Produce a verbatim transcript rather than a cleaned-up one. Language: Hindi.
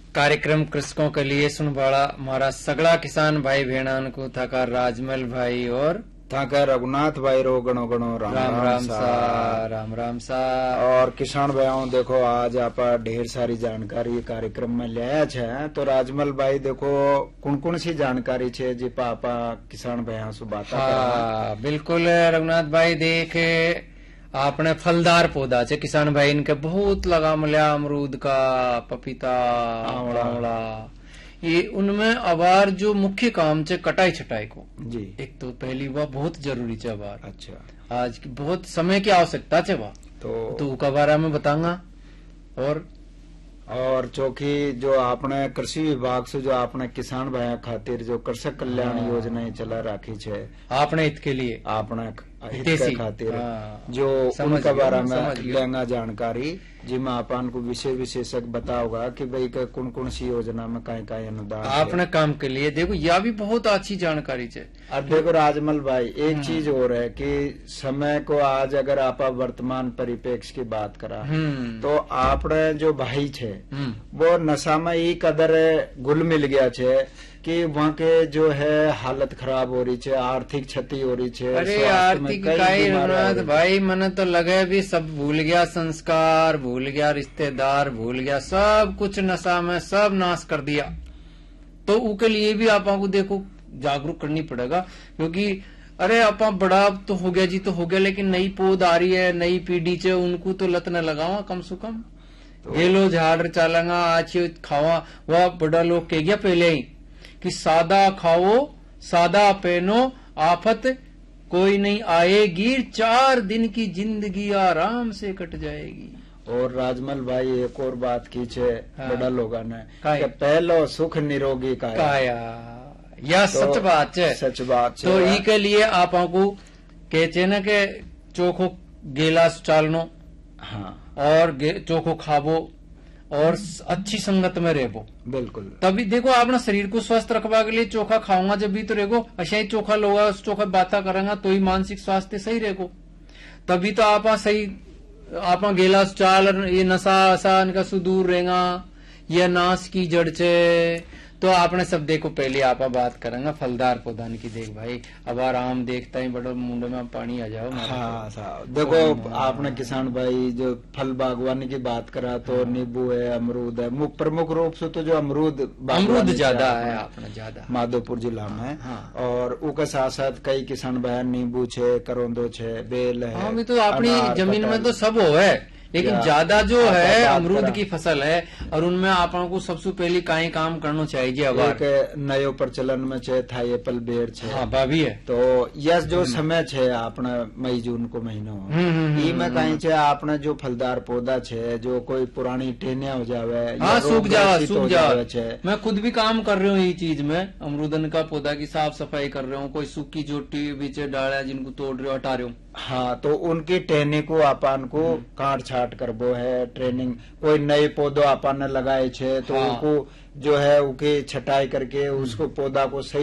कार्यक्रम कृषकों के लिए सुनवाड़ा हमारा सगड़ा किसान भाई भेणान को थका राजमल भाई और थाका रघुनाथ भाई रो गणो गणो राम राम राम, राम सा सा राम राम सा। और किसान भाइयों देखो आज आप ढेर सारी जानकारी कार्यक्रम में लिया है। तो राजमल भाई देखो कौन कौन सी जानकारी छे जी पापा किसान भाइयों से बात हाँ बिल्कुल रघुनाथ भाई देख आपने फलदार पौधा छे किसान भाई इनके बहुत लगा मिला अमरूद का पपीता आंवला। आंवला ये उनमें अबार जो मुख्य काम छे कटाई छटाई को जी एक तो पहली वह बहुत जरूरी छे अबार अच्छा आज की बहुत समय की आवश्यकता छे वह तो तो उसका बारे में बताऊंगा। और और चौकी जो आपने कृषि विभाग से जो आपने किसान भाई खातिर जो कृषक कल्याण हाँ। योजना चला राखी छे आपने हित के लिए आपने हित देसी। के खातिर हाँ। जो समझ उनका गया, बारे में समझ गया। लेंगा जानकारी जिसमें अपन को विषय विशेषज्ञ बताओगा कि भाई कौन कौन सी योजना में कहीं कहीं अनुदान है। आपने काम के लिए देखो यह भी बहुत अच्छी जानकारी छे। अब देखो राजमल भाई एक चीज और है कि समय को आज अगर आप वर्तमान परिप्रेक्ष्य की बात करा हम्म तो आपने जो भाई छे हम्म वो नशा में ई कदर घुल मिल गया छे कि वहाँ के जो है हालत खराब हो रही छे, आर्थिक क्षति हो रही छे। अरे स्वास्थ्य में आर्थिक कई इकाई बीमारियां हो रघुनाथ रही भाई मन तो लगे भी सब भूल गया, संस्कार भूल गया, रिश्तेदार भूल गया, सब कुछ नशा में सब नाश कर दिया। तो उसके लिए भी आपको देखो जागरूक करनी पड़ेगा क्योंकि अरे आपा बड़ा तो हो गया जी तो हो गया लेकिन नई पौध आ रही है, नई पीढ़ी चे उनको तो लत न लगावा कम से कम। गेलो झाड़ चालंगा आज खावा वह बड़ा लोग कह गया पहले ही कि सादा खाओ सादा पहनो आफत कोई नहीं आएगी, चार दिन की जिंदगी आराम से कट जाएगी। और राजमल भाई एक और बात की छे हाँ। बड़ा लोगों ने काय? कि पहलो सुख निरोगी काया। काया यह तो सच बात है। सच बात छे। तो ई के लिए आप को कहते न के चोखो गिलास चालनो हाँ और गे- चोखो खाबो और अच्छी संगत में रहबो। बिल्कुल तभी देखो अपना शरीर को स्वस्थ रखवा के लिए चोखा खाऊंगा जब भी तो रहेगो, अच्छा ही चोखा लोगा चोखा बाता करेंगा तो ही मानसिक स्वास्थ्य सही रहेगो। तभी तो आप सही आप गिलास चाल ये नशा आशा इनका सुदूर रहेगा, यह नाश की जड़ से। तो आपने सब देखो पहले आप बात करेंगे फलदार पौधान की देख भाई अब आराम देखता ही बड़ा मुंड में पानी आ जाओ। हाँ साहब देखो आपने किसान भाई जो फल बागवानी की बात करा तो नींबू है, अमरूद है, मुख्य प्रमुख रूप से तो जो अमरूद अमरूद ज्यादा है आपने ज्यादा माधोपुर जिला में। हाँ। और उसके साथ साथ कई किसान भाई नींबू छे, करोंदो छे, बेल है। हाँ भी तो अपनी अनार, जमीन में कटहल। तो सब हो है लेकिन या ज्यादा जो आप है बात अमरूद करा। की फसल है और उनमें आपको को सबसे पहले काई काम करना चाहिए अब एक नयो प्रचलन में छे था एप्पल बेर छे। हाँ भाभी है। तो यह जो समय छे आपने मई जून को महीनो हम्म, हम्म, ई में कहीं छे आपने जो फलदार पौधा छे जो कोई पुरानी टेनिया हो जावे या हाँ सूख रोग जा ग्रसित सूख हो जा जावे छे। मैं खुद भी काम कर रही हूँ ये चीज में अमरूदन का पौधा की साफ सफाई कर रहा हूँ, कोई सूखी चोटी बीच डाला जिनको तोड़ रहे हो हटा रहे हूँ। हाँ तो उनकी ट्रेनिंग को अपन को काट छाट करबो है ट्रेनिंग। कोई नए पौधो अपन ने लगाए छे तो हाँ। उनको जो है उनकी छटाई करके उसको पौधा को सही